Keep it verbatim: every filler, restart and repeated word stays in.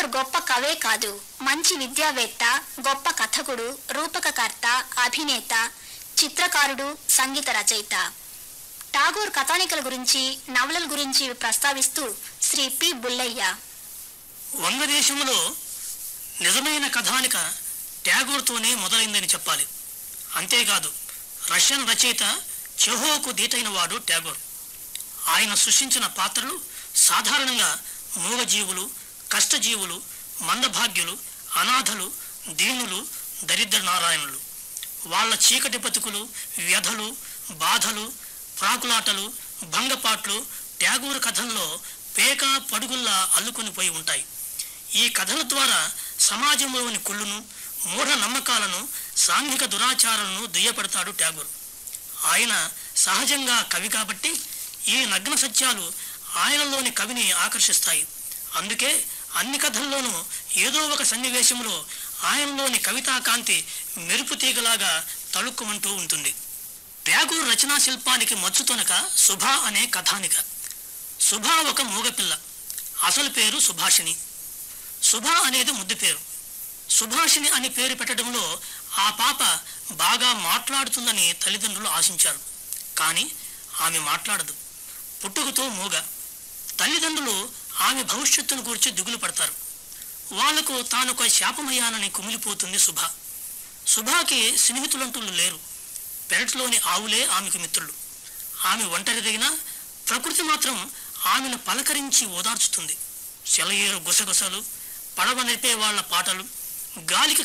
టాగోర్ గొప్ప కవే కాదు, మంచి విద్యావేత్త, గొప్ప కథకుడు, రూపకకర్త, అభినేత, చిత్రకారుడు, సంగీత రచయిత. టాగోర్ కథానికల గురించి, నవలల గురించి ప్రస్తావిస్తూ శ్రీ పి బుల్లయ్య. వంగదేశంలో నిజమైన కథానిక ట్యాగోర్తోనే మొదలైందని చెప్పాలి. అంతేకాదు, రష్యన్ రచయిత చెహోకు దీటైన వాడు ట్యాగోర్. ఆయన సృష్టించిన పాత్రలు సాధారణంగా మూగజీవులు, కష్టజీవులు, మందభాగ్యులు, అనాథలు, దీనులు, దరిద్ర నారాయణులు. వాళ్ళ చీకటి బతుకులు, వ్యధలు, బాధలు, ప్రాకులాటలు, భంగపాట్లు ట్యాగోర్ కథల్లో పేక పడుగుల్లా అల్లుకొని పోయి ఉంటాయి. ఈ కథల ద్వారా సమాజంలోని కుళ్ళును, మూఢ నమ్మకాలను, సాంఘిక దురాచారాలను దుయ్యపడతాడు ట్యాగోర్. ఆయన సహజంగా కవి కాబట్టి ఈ నగ్న సత్యాలు ఆయనలోని కవిని ఆకర్షిస్తాయి. అందుకే అన్ని కథల్లోనూ ఏదో ఒక సన్నివేశంలో ఆయనలోని కవితా కాంతి మెరుపు తీగలాగా తళుక్కుమంటూ ఉంటుంది. ట్యాగోర్ రచనా శిల్పానికి మచ్చుతొనక సుభ అనే కథానిక. సుభ ఒక మూగపిల్ల. అసలు పేరు సుభాషిణి. సుభ అనేది ముద్దు పేరు. సుభాషిణి అని పేరు పెట్టడంలో ఆ పాప బాగా మాట్లాడుతుందని తల్లిదండ్రులు ఆశించారు. కానీ ఆమె మాట్లాడదు, పుట్టుకతో మూగ. తల్లిదండ్రులు ఆమె భవిష్యత్తును గురించి దిగులు పడతారు. వాళ్లకు తానొక శాపమయ్యానని కుమిలిపోతుంది సుభ. సుభాకి స్నేహితులంటూ లేరు. పెరట్లోని ఆవులే ఆమెకు మిత్రులు. ఆమె ఒంటరిదైనా ప్రకృతి మాత్రం ఆమెను పలకరించి ఓదార్చుతుంది. సెలయేరు గుసగుసలు, పడవ నడిపే వాళ్ల పాటలు, గాలికి